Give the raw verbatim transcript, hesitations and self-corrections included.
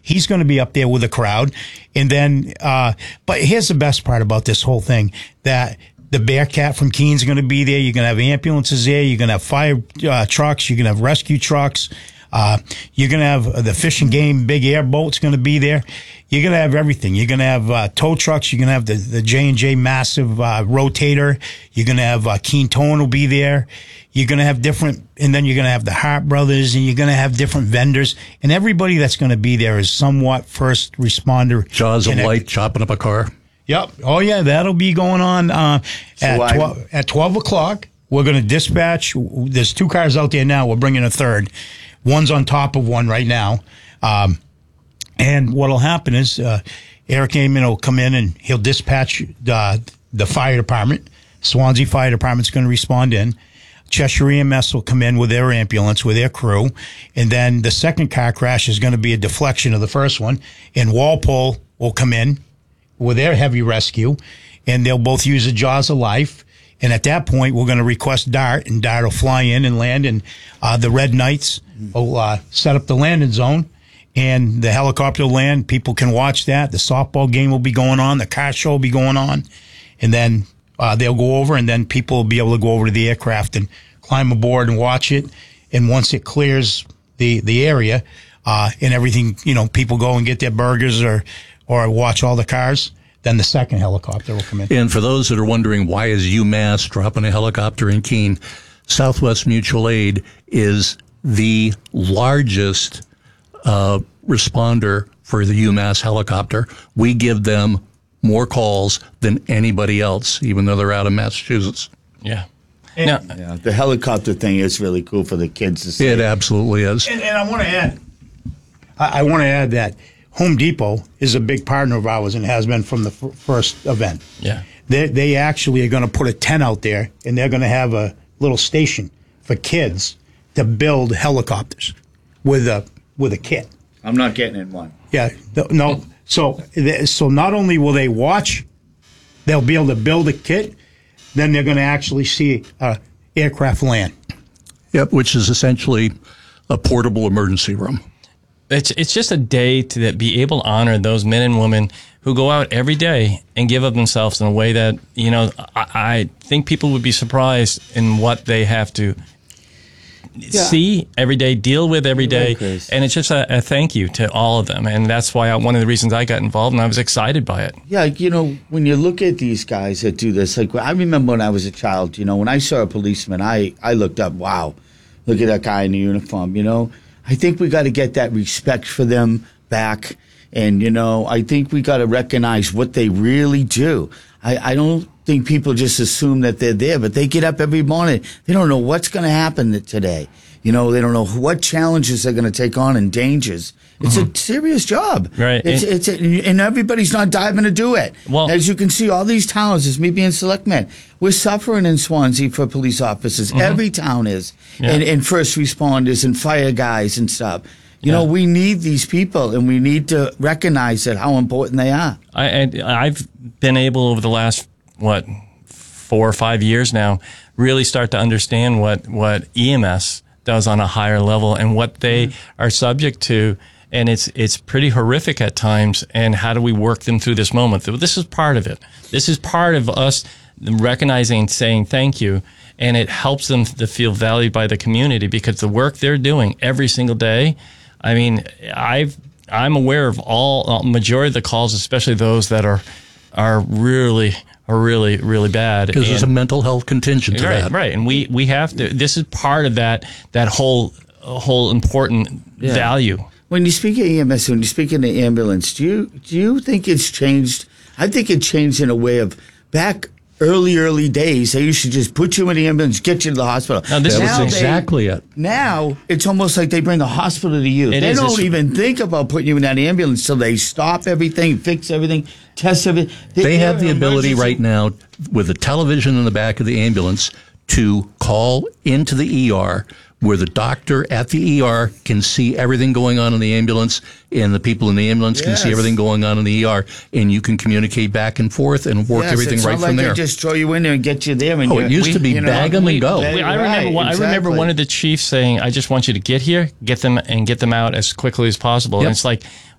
He's going to be up there with the crowd. And then, uh, but here's the best part about this whole thing, that the Bearcat from Keene's going to be there. You're going to have ambulances there. You're going to have fire uh, trucks. You're going to have rescue trucks. Uh, you're going to have the Fish and Game big airboat's going to be there. You're going to have everything. You're going to have uh, tow trucks. You're going to have the, the J and J massive uh, rotator. You're going to have uh, Keene Towing will be there. You're going to have different, and then you're going to have the Hart Brothers, and you're going to have different vendors. And everybody that's going to be there is somewhat first responder. Jaws of Light chopping up a car. Yep. Oh, yeah, that'll be going on uh, So at, I- twelve, at twelve o'clock. We're going to dispatch. There's two cars out there now. We're bringing a third. One's on top of one right now. Um, and what'll happen is uh, Eric Amon will come in and he'll dispatch uh, the fire department. Swansea Fire Department's going to respond in. Cheshire E M S will come in with their ambulance, with their crew. And then the second car crash is going to be a deflection of the first one. And Walpole will come in with their heavy rescue. And they'll both use the Jaws of Life. And at that point, we're going to request DART, and DART will fly in and land, and uh, the Red Knights will uh, set up the landing zone, and the helicopter will land. People can watch that. The softball game will be going on. The car show will be going on. And then uh, they'll go over, and then people will be able to go over to the aircraft and climb aboard and watch it. And once it clears the, the area uh, and everything, you know, people go and get their burgers or, or watch all the cars, then the second helicopter will come in. And for those that are wondering, why is UMass dropping a helicopter in Keene? Southwest Mutual Aid is the largest uh, responder for the UMass helicopter. We give them more calls than anybody else, even though they're out of Massachusetts. Yeah. And, Now, Yeah, the helicopter thing is really cool for the kids to see. It absolutely is. and, and I want to add, I, I want to add that Home Depot is a big partner of ours and has been from the f- first event. yeah. They they actually are going to put a tent out there, and they're going to have a little station for kids to build helicopters with a with a kit. I'm not getting in one. Yeah, th- no. So th- so not only will they watch, they'll be able to build a kit. Then they're going to actually see uh, aircraft land. Yep, which is essentially a portable emergency room. It's it's just a day to that be able to honor those men and women who go out every day and give of themselves in a way that, you know, I, I think people would be surprised in what they have to see every day, deal with every day. Chris. And it's just a, a thank you to all of them. And that's why I, one of the reasons I got involved, and I was excited by it. Yeah, you know, when you look at these guys that do this, like I remember when I was a child, you know, when I saw a policeman, I, I looked up, wow, look at that guy in the uniform, you know. I think we got to get that respect for them back. And, you know, I think we got to recognize what they really do. I, I don't think people just assume that they're there, but they get up every morning. They don't know what's going to happen today. You know, they don't know what challenges they're going to take on and dangers. It's mm-hmm. a serious job. Right. It's, And- it's a, and everybody's not diving to do it. Well- As you can see, all these towns, as me being selectman, we're suffering in Swansea for police officers. Mm-hmm. Every town is. Yeah. And, and first responders and fire guys and stuff. You Yeah. know, we need these people, and we need to recognize that how important they are. I, and I've been able over the last, what, four or five years now, really start to understand what, what E M S does on a higher level and what they mm-hmm. are subject to. And it's it's pretty horrific at times. And how do we work them through this moment? This is part of it. This is part of us recognizing and saying thank you. And it helps them to feel valued by the community because the work they're doing every single day, I mean, I've I'm aware of all majority of the calls, especially those that are are really are really really bad. Because there's a mental health contingent to right, that. right, and we we have to. This is part of that that whole whole important Yeah. value. When you speak of E M S, when you speak in the ambulance, do you do you think it's changed? I think it changed in a way of back early, early days. They used to just put you in the ambulance, get you to the hospital. Now, this That is was Now exactly they, it. Now it's almost like they bring the hospital to you. It they is. don't It's- even think about putting you in that ambulance till they stop everything, fix everything, test everything. They have the they're ability emergency- right now with a television in the back of the ambulance to call into the E R where the doctor at the E R can see everything going on in the ambulance and the people in the ambulance can see Yes. everything going on in the E R and you can communicate back and forth and work Yes, everything it's right not from like there. They just throw you in there and get you there. And Oh, you're- it used to be you know, bag 'em and go. We, I remember. Right, one, I remember exactly. one of the chiefs saying, "I just want you to get here, get them, and get them out as quickly as possible." Yep. And it's like